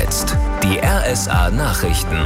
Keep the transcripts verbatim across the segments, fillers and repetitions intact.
jetzt die R S A-Nachrichten.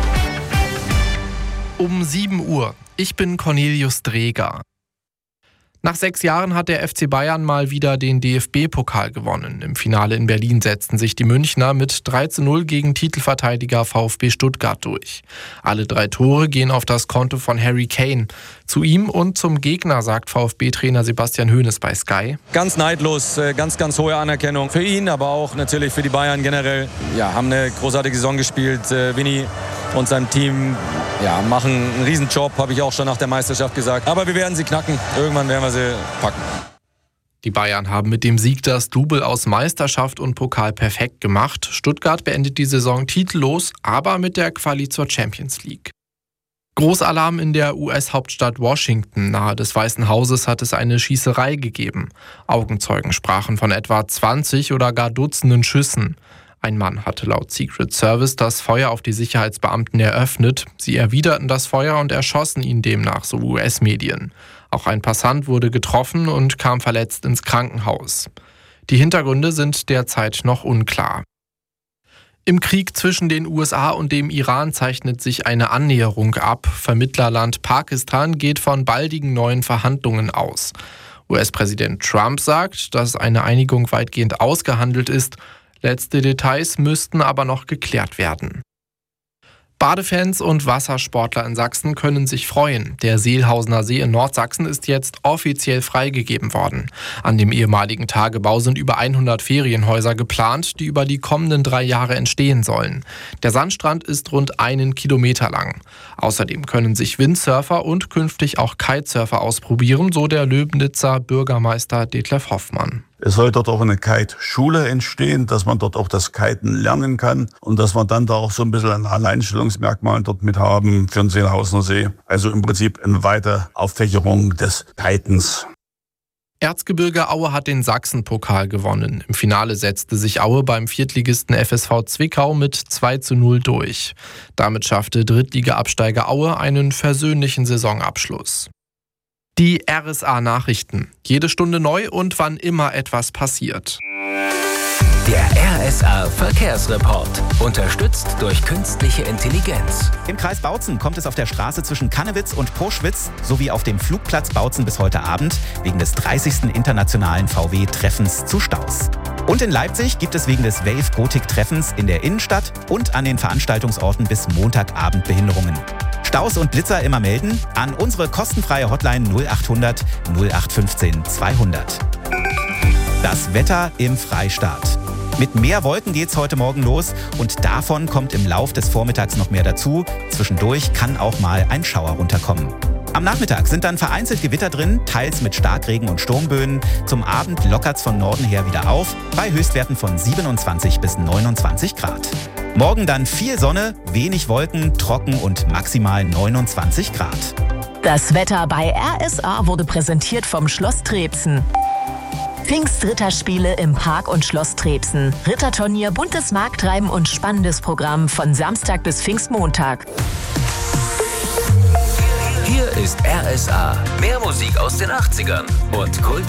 Um sieben Uhr. Ich bin Cornelius Dreger. Nach sechs Jahren hat der F C Bayern mal wieder den D F B-Pokal gewonnen. Im Finale in Berlin setzten sich die Münchner mit drei zu null gegen Titelverteidiger VfB Stuttgart durch. Alle drei Tore gehen auf das Konto von Harry Kane. Zu ihm und zum Gegner sagt VfB-Trainer Sebastian Hoeneß bei Sky. Ganz neidlos, ganz, ganz hohe Anerkennung für ihn, aber auch natürlich für die Bayern generell. Ja, haben eine großartige Saison gespielt. Vinny und sein Team ja, machen einen Riesenjob, habe ich auch schon nach der Meisterschaft gesagt. Aber wir werden sie knacken. Irgendwann werden wir sie packen. Die Bayern haben mit dem Sieg das Double aus Meisterschaft und Pokal perfekt gemacht. Stuttgart beendet die Saison titellos, aber mit der Quali zur Champions League. Großalarm in der U S-Hauptstadt Washington. Nahe des Weißen Hauses hat es eine Schießerei gegeben. Augenzeugen sprachen von etwa zwanzig oder gar Dutzenden Schüssen. Ein Mann hatte laut Secret Service das Feuer auf die Sicherheitsbeamten eröffnet. Sie erwiderten das Feuer und erschossen ihn demnach, so U S-Medien. Auch ein Passant wurde getroffen und kam verletzt ins Krankenhaus. Die Hintergründe sind derzeit noch unklar. Im Krieg zwischen den U S A und dem Iran zeichnet sich eine Annäherung ab. Vermittlerland Pakistan geht von baldigen neuen Verhandlungen aus. U S-Präsident Trump sagt, dass eine Einigung weitgehend ausgehandelt ist. Letzte Details müssten aber noch geklärt werden. Badefans und Wassersportler in Sachsen können sich freuen. Der Seelhausener See in Nordsachsen ist jetzt offiziell freigegeben worden. An dem ehemaligen Tagebau sind über hundert Ferienhäuser geplant, die über die kommenden drei Jahre entstehen sollen. Der Sandstrand ist rund einen Kilometer lang. Außerdem können sich Windsurfer und künftig auch Kitesurfer ausprobieren, so der Löbnitzer Bürgermeister Detlef Hoffmann. Es soll dort auch eine Kite-Schule entstehen, dass man dort auch das Kiten lernen kann und dass man dann da auch so ein bisschen ein Alleinstellungsmerkmal dort mit haben für den Seelhausener See. Also im Prinzip eine weitere Auffächerung des Kitens. Erzgebirge Aue hat den Sachsenpokal gewonnen. Im Finale setzte sich Aue beim Viertligisten F S V Zwickau mit zwei zu null durch. Damit schaffte Drittliga-Absteiger Aue einen versöhnlichen Saisonabschluss. Die R S A-Nachrichten. Jede Stunde neu und wann immer etwas passiert. Der R S A-Verkehrsreport. Unterstützt durch künstliche Intelligenz. Im Kreis Bautzen kommt es auf der Straße zwischen Kannewitz und Poschwitz sowie auf dem Flugplatz Bautzen bis heute Abend wegen des dreißigsten internationalen V W-Treffens zu Staus. Und in Leipzig gibt es wegen des Wave-Gotik-Treffens in der Innenstadt und an den Veranstaltungsorten bis Montagabend Behinderungen. Staus und Blitzer immer melden an unsere kostenfreie Hotline null achthundert null acht fünfzehn zweihundert. Das Wetter im Freistaat. Mit mehr Wolken geht's heute Morgen los und davon kommt im Lauf des Vormittags noch mehr dazu. Zwischendurch kann auch mal ein Schauer runterkommen. Am Nachmittag sind dann vereinzelt Gewitter drin, teils mit Starkregen und Sturmböen. Zum Abend lockert's von Norden her wieder auf, bei Höchstwerten von siebenundzwanzig bis neunundzwanzig Grad. Morgen dann viel Sonne, wenig Wolken, trocken und maximal neunundzwanzig Grad. Das Wetter bei R S A wurde präsentiert vom Schloss Trebsen. Pfingstritterspiele im Park und Schloss Trebsen. Ritterturnier, buntes Markttreiben und spannendes Programm von Samstag bis Pfingstmontag. Hier ist R S A. Mehr Musik aus den achtzigern und Kult